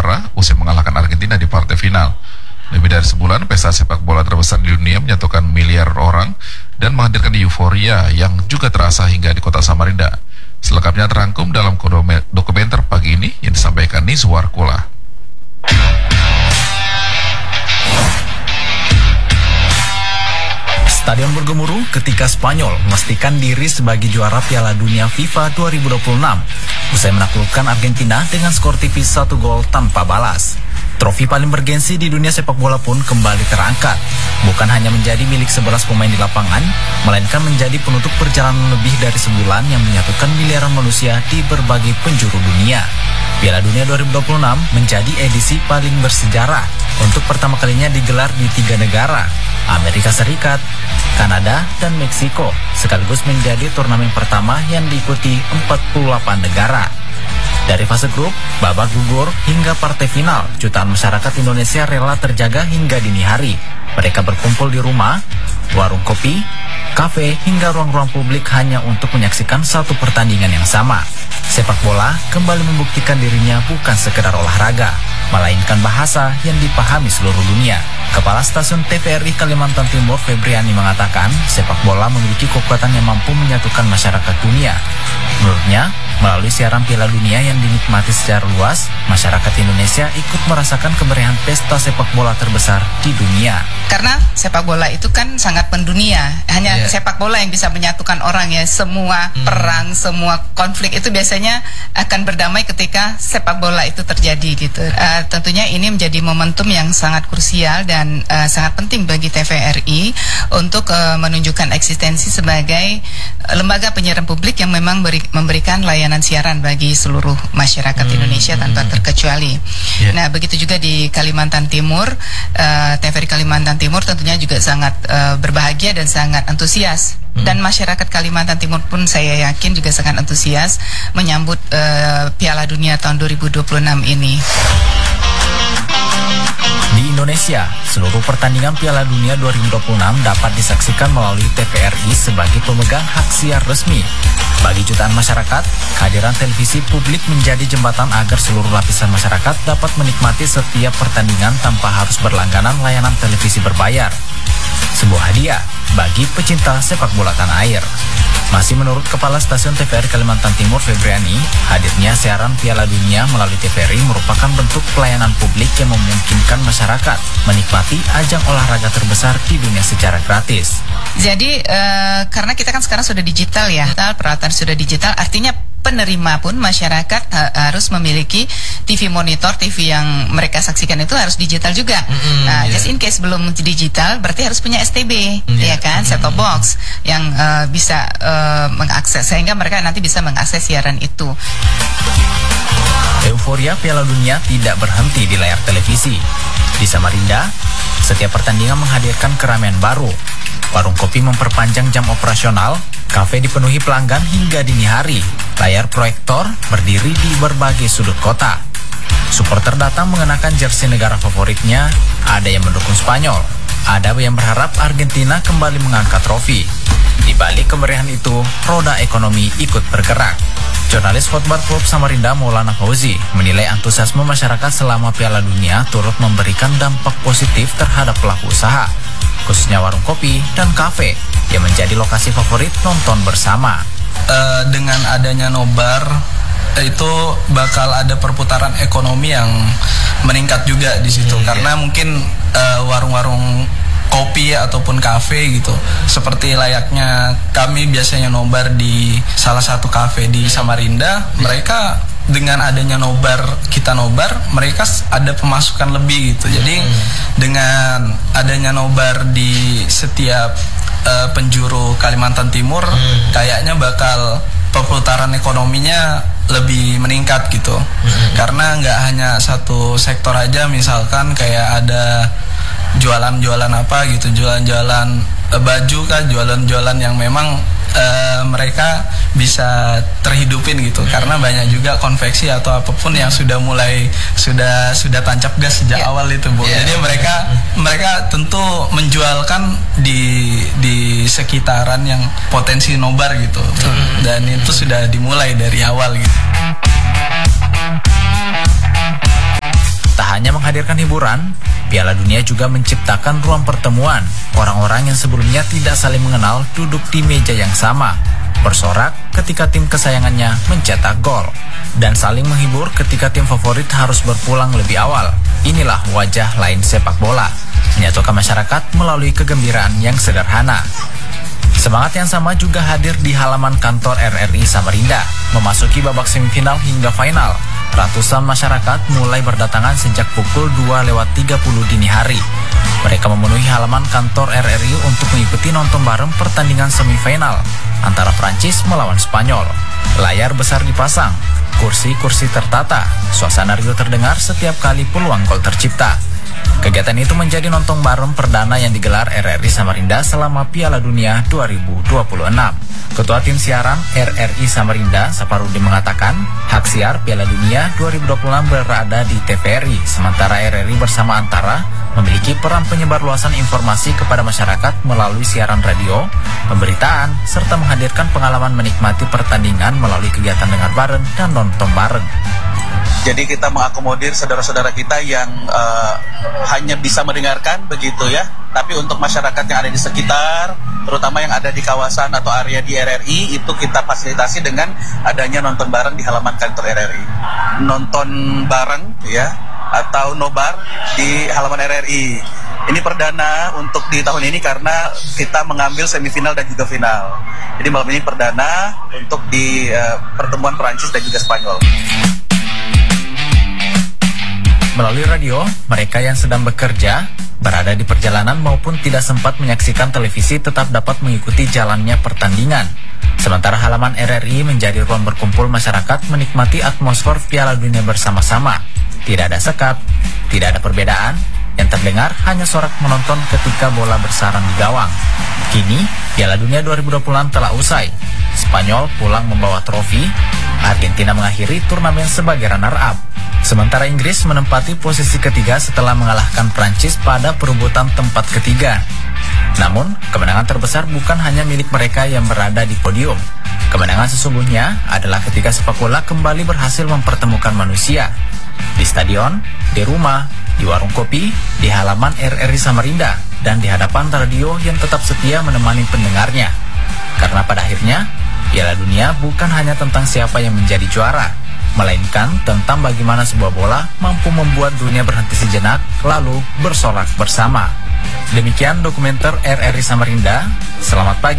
Kemayoran usai mengalahkan Argentina di partai final. Lebih dari sebulan, pesta sepak bola terbesar di dunia menyatukan miliar orang dan menghadirkan euforia yang juga terasa hingga di kota Samarinda. Selengkapnya terangkum dalam dokumenter pagi ini yang disampaikan Nizwar Kula. Stadion bergemuruh ketika Spanyol memastikan diri sebagai juara Piala Dunia FIFA 2026 usai menaklukkan Argentina dengan skor tipis 1 gol tanpa balas. Trofi paling bergensi di dunia sepak bola pun kembali terangkat. Bukan hanya menjadi milik 11 pemain di lapangan, melainkan menjadi penutup perjalanan lebih dari sebulan yang menyatukan miliaran manusia di berbagai penjuru dunia. Piala Dunia 2026 menjadi edisi paling bersejarah untuk pertama kalinya digelar di 3 negara, Amerika Serikat, Kanada, dan Meksiko, sekaligus menjadi turnamen pertama yang diikuti 48 negara. Dari fase grup, babak gugur, hingga partai final, jutaan masyarakat Indonesia rela terjaga hingga dini hari. Mereka berkumpul di rumah, warung kopi, kafe, hingga ruang-ruang publik hanya untuk menyaksikan satu pertandingan yang sama. Sepak bola kembali membuktikan dirinya bukan sekedar olahraga, melainkan bahasa yang dipahami seluruh dunia. Kepala Stasiun TVRI Kalimantan Timur, Febriani, mengatakan sepak bola memiliki kekuatan yang mampu menyatukan masyarakat dunia. Menurutnya, melalui siaran Piala Dunia yang dinikmati secara luas, masyarakat Indonesia ikut merasakan kemeriahan pesta sepak bola terbesar di dunia. Karena sepak bola itu kan sangat mendunia. Hanya sepak bola yang bisa menyatukan orang ya. Semua perang, semua konflik itu biasanya akan berdamai ketika sepak bola itu terjadi gitu. Tentunya ini menjadi momentum yang sangat krusial dan sangat penting bagi TVRI untuk menunjukkan eksistensi sebagai lembaga penyiaran publik yang memang memberikan layanan siaran bagi seluruh masyarakat Indonesia tanpa terkecuali. Nah, begitu juga di Kalimantan Timur, TVRI Kalimantan Timur tentunya juga sangat berbahagia dan sangat antusias. Dan masyarakat Kalimantan Timur pun saya yakin juga sangat antusias menyambut Piala Dunia tahun 2026 ini. Di Indonesia, seluruh pertandingan Piala Dunia 2026 dapat disaksikan melalui TVRI sebagai pemegang hak siar resmi. Bagi jutaan masyarakat, kehadiran televisi publik menjadi jembatan agar seluruh lapisan masyarakat dapat menikmati setiap pertandingan tanpa harus berlangganan layanan televisi berbayar. Sebuah hadiah bagi pecinta sepak bola tanah air. Masih menurut Kepala Stasiun TVRI Kalimantan Timur, Febriani, hadirnya siaran Piala Dunia melalui TVRI merupakan bentuk pelayanan publik yang memungkinkan masyarakat menikmati ajang olahraga terbesar di dunia secara gratis. Jadi karena kita kan sekarang sudah digital ya, peralatan sudah digital, artinya penerima pun masyarakat harus memiliki TV monitor, TV yang mereka saksikan itu harus digital juga. Nah, just in case belum digital, berarti harus punya STB, ya kan, set-top box yang bisa mengakses, sehingga mereka nanti bisa mengakses siaran itu. Euforia Piala Dunia tidak berhenti di layar televisi. Di Samarinda, setiap pertandingan menghadirkan keramaian baru. Warung kopi memperpanjang jam operasional, kafe dipenuhi pelanggan hingga dini hari. Layar proyektor berdiri di berbagai sudut kota. Supporter datang mengenakan jersey negara favoritnya, ada yang mendukung Spanyol, ada yang berharap Argentina kembali mengangkat trofi. Di balik kemeriahan itu, roda ekonomi ikut bergerak. Jurnalis Khotbar Klub Samarinda Maulana Fauzi menilai antusiasme masyarakat selama Piala Dunia turut memberikan dampak positif terhadap pelaku usaha, khususnya warung kopi dan kafe yang menjadi lokasi favorit nonton bersama. Dengan adanya nobar itu bakal ada perputaran ekonomi yang meningkat juga di situ, karena mungkin warung-warung kopi ataupun kafe gitu, seperti layaknya kami biasanya nobar di salah satu kafe di Samarinda, mereka dengan adanya nobar, kita nobar, mereka ada pemasukan lebih gitu. Jadi dengan adanya nobar di setiap penjuru Kalimantan Timur, kayaknya bakal perputaran ekonominya lebih meningkat gitu. Karena nggak hanya satu sektor aja, misalkan kayak ada jualan-jualan apa gitu, jualan-jualan baju kan, jualan-jualan yang memang mereka bisa terhidupin gitu, karena banyak juga konveksi atau apapun yang sudah mulai sudah tancap gas sejak awal itu, Bu. Jadi mereka tentu menjualkan di sekitaran yang potensi nobar gitu. Dan itu sudah dimulai dari awal gitu. menghadirkan hiburan, Piala Dunia juga menciptakan ruang pertemuan. Orang-orang yang sebelumnya tidak saling mengenal duduk di meja yang sama, bersorak ketika tim kesayangannya mencetak gol, dan saling menghibur ketika tim favorit harus berpulang lebih awal. Inilah wajah lain sepak bola, menyatukan masyarakat melalui kegembiraan yang sederhana. Semangat yang sama juga hadir di halaman kantor RRI Samarinda. Memasuki babak semifinal hingga final, ratusan masyarakat mulai berdatangan sejak pukul 2:30 dini hari. Mereka memenuhi halaman kantor RRI untuk mengikuti nonton bareng pertandingan semifinal antara Prancis melawan Spanyol. Layar besar dipasang, kursi-kursi tertata, suasana riuh terdengar setiap kali peluang gol tercipta. Kegiatan itu menjadi nonton bareng perdana yang digelar RRI Samarinda selama Piala Dunia 2026. Ketua Tim Siaran RRI Samarinda, Saparudi, mengatakan hak siar Piala Dunia 2026 berada di TVRI, sementara RRI bersama Antara memiliki peran penyebar luasan informasi kepada masyarakat melalui siaran radio, pemberitaan, serta menghadirkan pengalaman menikmati pertandingan melalui kegiatan dengar bareng dan nonton bareng. Jadi kita mengakomodir saudara-saudara kita yang hanya bisa mendengarkan begitu ya. Tapi untuk masyarakat yang ada di sekitar, terutama yang ada di kawasan atau area di RRI, itu kita fasilitasi dengan adanya nonton bareng di halaman kantor RRI. Nonton bareng ya, atau nobar di halaman RRI. Ini perdana untuk di tahun ini karena kita mengambil semifinal dan juga final. Jadi malam ini perdana untuk di pertemuan Perancis dan juga Spanyol. Melalui radio, mereka yang sedang bekerja, berada di perjalanan maupun tidak sempat menyaksikan televisi tetap dapat mengikuti jalannya pertandingan. Sementara halaman RRI menjadi ruang berkumpul masyarakat menikmati atmosfer Piala Dunia bersama-sama. Tidak ada sekat, tidak ada perbedaan, yang terdengar hanya sorak menonton ketika bola bersarang di gawang. Kini, Piala Dunia 2026 telah usai. Spanyol pulang membawa trofi, Argentina mengakhiri turnamen sebagai runner-up. Sementara Inggris menempati posisi ketiga setelah mengalahkan Prancis pada perebutan tempat ketiga. Namun, kemenangan terbesar bukan hanya milik mereka yang berada di podium. Kemenangan sesungguhnya adalah ketika sepak bola kembali berhasil mempertemukan manusia. Di stadion, di rumah, di warung kopi, di halaman RRI Samarinda, dan di hadapan radio yang tetap setia menemani pendengarnya. Karena pada akhirnya, Piala Dunia bukan hanya tentang siapa yang menjadi juara, melainkan tentang bagaimana sebuah bola mampu membuat dunia berhenti sejenak lalu bersorak bersama. Demikian dokumenter RRI Samarinda. Selamat pagi.